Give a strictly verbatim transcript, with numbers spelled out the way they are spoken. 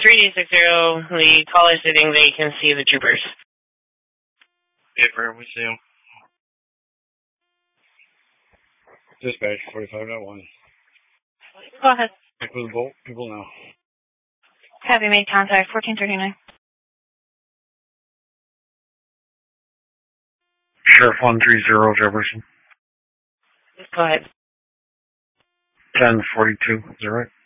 three D six zero, the caller sitting, they can see the troopers. Paper, we see them. Dispatch, forty-five point one. Go ahead. Check with both people now. Have you made contact? fourteen thirty-nine. Sheriff one three zero, Jefferson. Go ahead. ten forty-two, is that right?